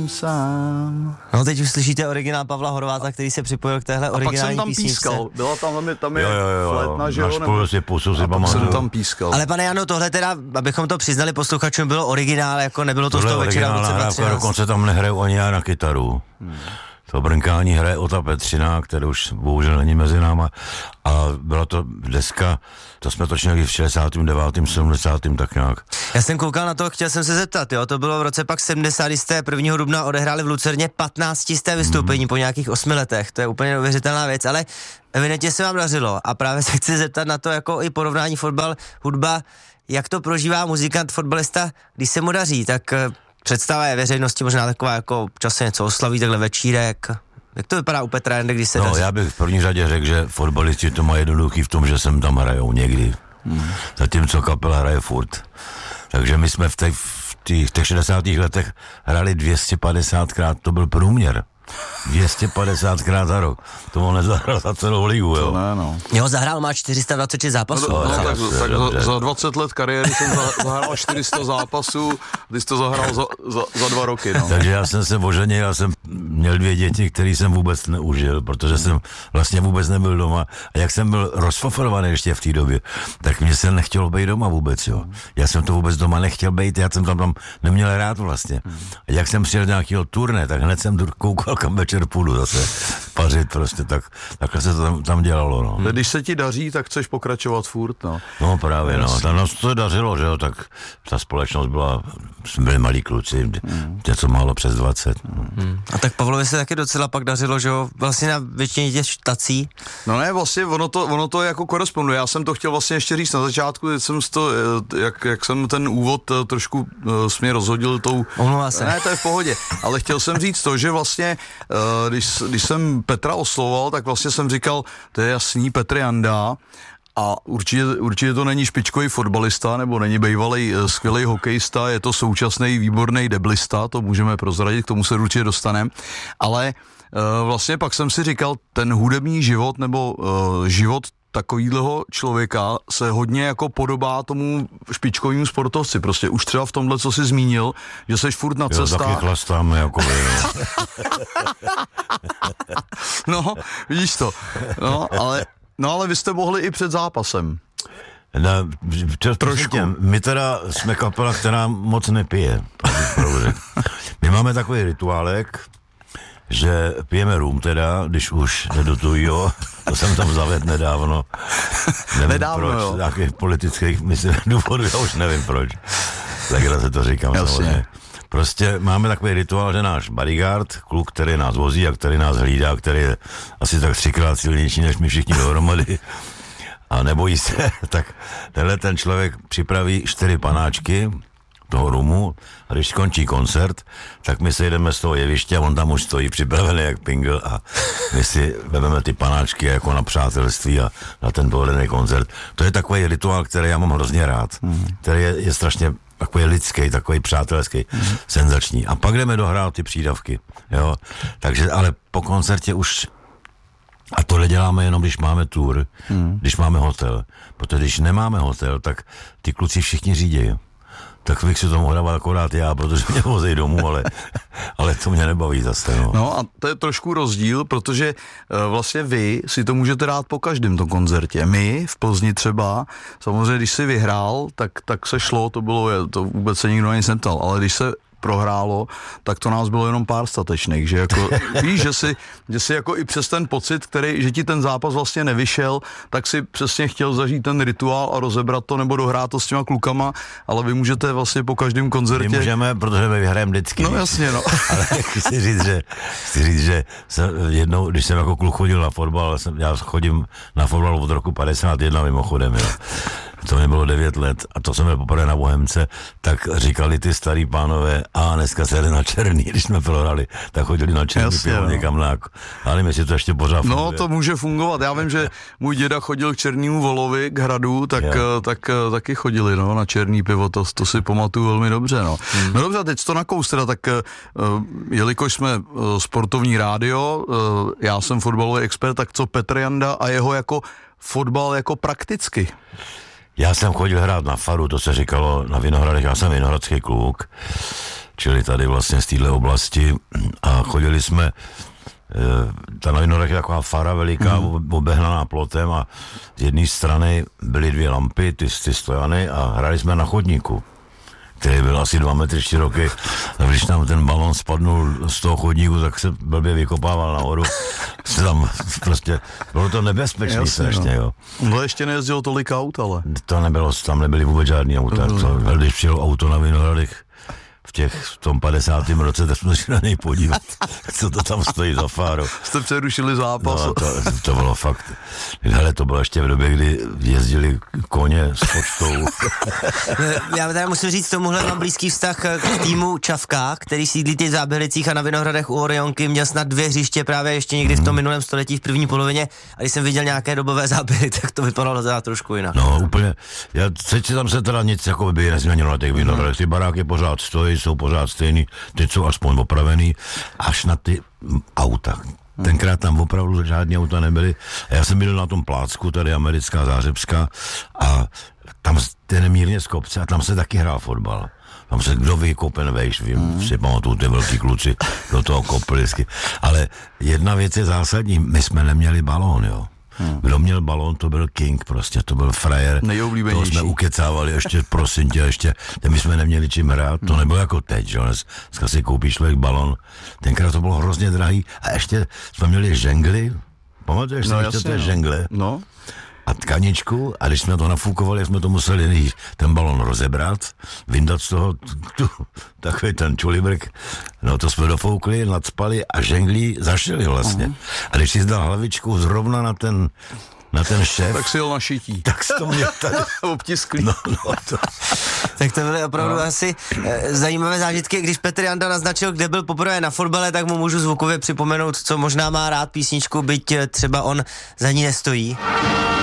sám. No teď už slyšíte originál Pavla Horváta, který se připojil k téhle originální písničce. A pak jsem tam pískal, byla tam je flétna, že jo? A pak jsem tam pískal. Ale pane Jano, tohle teda, abychom to přiznali posluchačům, bylo originál, jako nebylo to z toho večera v roce 2013. Dokonce tam nehraju ani já na kytaru. To brnkání hraje Ota Petřina, který už bohužel není mezi náma. A byla to deska, to jsme točili v 69. 70. tak nějak. Já jsem koukal na to, chtěl jsem se zeptat, jo, to bylo v roce pak 70. 1. dubna odehráli v Lucerně 15. vystoupení po nějakých 8 letech, to je úplně neuvěřitelná věc, ale evidentně se vám dařilo a právě se chci zeptat na to, jako i porovnání fotbal, hudba, jak to prožívá muzikant, fotbalista, když se mu daří, tak představa je veřejnosti možná taková, jako časem něco oslaví, takhle večírek. Jak to vypadá u Petra Janda, když se daří? Já bych v první řadě řekl, že fotbalisti to mají jednoduchý v tom, že sem tam hrajou někdy. Zatímco kapela hraje furt. Takže my jsme v těch 60. letech hrali 250krát, to byl průměr. 250krát za rok. To on nezahrál za celou ligu, jo. To ne, no. Jo, zahrál, má 426 zápasů. Tak za 20 let kariéry jsem zahrál 400 zápasů, ty jsi to zahrál za 2 roky, no. Takže já jsem se oženil, já jsem měl 2 děti, které jsem vůbec neužil, protože jsem vlastně vůbec nebyl doma. A jak jsem byl rozfoforovaný ještě v té době, tak mě se nechtělo být doma vůbec, jo. Já jsem to vůbec doma nechtěl být, já jsem tam neměl rád vlastně. A jak jsem přijel nějakého turné, tak hned jsem koukal, kam večer půjdu zase pařit prostě, takhle se to tam dělalo, no. Když se ti daří, tak chceš pokračovat furt, no. No právě, no. Tam nás to dařilo, že jo, tak ta společnost jsme byli malí kluci, něco málo přes 20. A tak Pavlovi se taky docela pak dařilo, že jo, vlastně na většině těch štací. No ne, vlastně ono to jako koresponduje. Já jsem to chtěl vlastně ještě říct na začátku, jak jsem ten úvod trošku smě rozhodil tou... Omlouvá se. Ne, to je v pohodě, ale chtěl jsem říct to, že vlastně, když jsem Petra oslovoval, tak vlastně jsem říkal, to je jasný, Petr Janda, a určitě to není špičkový fotbalista, nebo není bývalý skvělý hokejista, je to současný výborný deblista, to můžeme prozradit, k tomu se určitě dostaneme, ale vlastně pak jsem si říkal, ten hudební život, nebo život takovýhleho člověka se hodně jako podobá tomu špičkovému sportovci, prostě už třeba v tomhle, co jsi zmínil, že seš furt na cestách. Taky chlastám, jako No, vidíš to, no, ale vy jste mohli i před zápasem. Trošku. My teda jsme kapela, která moc nepije. My máme takový rituálek, že pijeme rum teda, když už nedotují, jo. To jsem tam zavedl nedávno. Nevím proč, jo. Nějakých politických důvodů, já už nevím proč. Tak se to říkám. Samozřejmě. Prostě máme takový rituál, že náš bodyguard, kluk, který nás vozí a který nás hlídá, který je asi tak 3krát silnější než my všichni dohromady a nebojí se, tak tenhle ten člověk připraví 4 panáčky toho rumu a když skončí koncert, tak my se jdeme z toho jeviště a on tam už stojí připravený jak pingl a my si vezmeme ty panáčky jako na přátelství a na ten povedený koncert. To je takový rituál, který já mám hrozně rád, který je strašně takový lidský, takový přátelský, senzační. A pak jdeme dohrát ty přídavky, jo. Takže, ale po koncertě už, a tohle děláme jenom, když máme tour, když máme hotel. Protože když nemáme hotel, tak ty kluci všichni řídí. Tak bych si to mohl dávat akorát já, protože mě vozej domů, ale to mě nebaví zase. No a to je trošku rozdíl, protože vlastně vy si to můžete dát po každém tom koncertě. My v Plzni třeba, samozřejmě když si vyhrál, tak se šlo, to vůbec se nikdo nic neptal, ale když se prohrálo, tak to nás bylo jenom pár statečných, že jako víš, že si jako i přes ten pocit, že ti ten zápas vlastně nevyšel, tak si přesně chtěl zažít ten rituál a rozebrat to nebo dohrát to s těma klukama, ale vy můžete vlastně po každém koncertě. My můžeme, protože my vyhrajeme vždycky. No jasně, no. Ale chci říct, že jednou, když jsem jako kluk chodil na fotbal, já chodím na fotbal od roku 51 mimochodem, jo. To mě bylo 9 let a to jsem byl poprvé na Bohemce, tak říkali ty starý pánové, a dneska se jde na černý, když jsme prohrali, tak chodili na černý pivo někam na, ale nevím, jestli to ještě pořád funguje. No to může fungovat, já vím, že můj děda chodil k Černému Volovi, k hradu, tak taky chodili, no, na černý pivo, to si pamatuju velmi dobře, no. No dobře, teď to nakous teda, tak jelikož jsme sportovní rádio, já jsem fotbalový expert, tak co Petr Janda a jeho jako fotbal jako prakticky? Já jsem chodil hrát na faru, to se říkalo na Vinohradech, já jsem vinohradský kluk. čili tady vlastně z téhle oblasti a chodili jsme, ta na Vinohradech je taková fara veliká, obehnaná plotem a z jedné strany byly 2 lampy, ty stojany a hráli jsme na chodníku, který byl asi 2 metry široký. A když nám ten balon spadnul z toho chodníku, tak se blbě vykopával nahoru. Tam prostě, bylo to nebezpečný strašně, jo. No ještě nejezdilo tolik aut, ale. To nebylo, tam nebyly vůbec žádný auta. Když přijelo auto na Vinohradech v tom 50. roce, tak jsme se na něj podívat, co to tam stojí za fáru. Jste přerušili zápas. No, to bylo fakt. Hele, to bylo ještě v době, kdy jezdili koně s počtou. Já teda musím říct, tomuhle mám blízký vztah k týmu Čavka, který sídlí v Zábělicích a na Vinohradech u Orionky, měl snad 2 hřiště právě ještě někdy v tom minulém století, v první polovině, a když jsem viděl nějaké dobové záběry, tak to vypadalo teda trošku jinak. No úplně, teď tam se teda nic jako by nezměnilo na těch Vinohradech, ty baráky pořád stojí, jsou pořád stejný, teď jsou aspoň opravený, až na ty auta. Tenkrát tam opravdu žádné auta nebyly. A já jsem byl na tom plácku, tady americká Zářebská, a tam ten mírně z kopce a tam se taky hrál fotbal. Tam se kdo vykopen vejš, si pamatuju, ty velký kluci do toho kopli. Ale jedna věc je zásadní, my jsme neměli balón, jo. Kdo měl balón, to byl king, prostě, to byl frajer. Nejoblíbenější. To jsme ukecávali, ještě prosím tě, my jsme neměli čím hrát, to nebylo jako teď, že? Dneska si koupíš člověk balón, tenkrát to bylo hrozně drahý a ještě jsme měli žengly, pamatuješ si ještě té žengle? No. A tkaničku, a když jsme to nafukovali, jsme to museli ten balon rozebrat, vyndat z toho takový ten čulibrk, no to jsme dofoukli, nacpali a ženglí zašili vlastně. A když si zdal hlavičku zrovna na ten šéf, tak si jel na šití. tak si to měl tady obtisklý. No, Tak to byly opravdu asi zajímavé zážitky. Když Petr Janda naznačil, kde byl poprvé na fotbale, tak mu můžu zvukově připomenout, co možná má rád písničku, byť třeba on za ní nestojí.